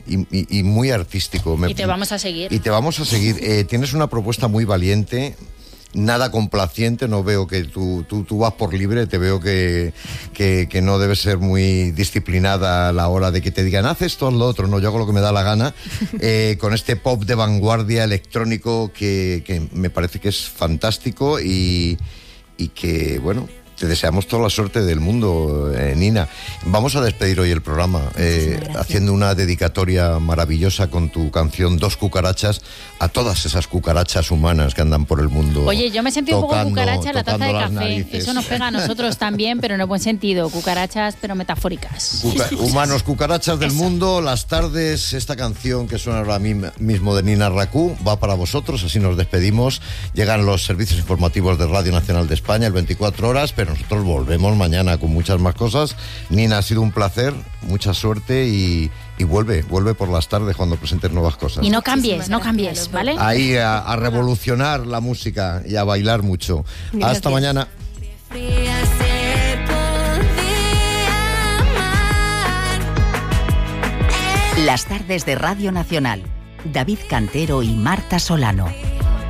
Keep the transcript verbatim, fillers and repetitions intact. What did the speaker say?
y, y, y muy artístico. Y te vamos a seguir. Y te vamos a seguir. Eh, tienes una propuesta muy valiente, nada complaciente, no veo que tú, tú, tú vas por libre, te veo que, que, que no debes ser muy disciplinada a la hora de que te digan, haz esto, haz lo otro, no, yo hago lo que me da la gana, eh, con este pop de vanguardia electrónico que, que me parece que es fantástico y, y que, bueno, te deseamos toda la suerte del mundo, eh, Nina. Vamos a despedir hoy el programa eh, haciendo una dedicatoria maravillosa con tu canción Dos cucarachas a todas esas cucarachas humanas que andan por el mundo. Oye, yo me sentí un poco cucaracha en la taza de café. Narices. Eso nos pega a nosotros también, pero en el buen sentido. Cucarachas, pero metafóricas. Cuca- humanos, cucarachas del Eso. mundo. Las tardes, esta canción que suena ahora mismo de Nina Racú va para vosotros, así nos despedimos. Llegan los servicios informativos de Radio Nacional de España, el veinticuatro horas, pero nosotros volvemos mañana con muchas más cosas. Nina, ha sido un placer, mucha suerte y, y vuelve, vuelve por las tardes cuando presentes nuevas cosas. Y no cambies, no cambies, ¿vale? Ahí a, a revolucionar la música y a bailar mucho. Gracias. Hasta mañana. Las tardes de Radio Nacional. David Cantero y Marta Solano.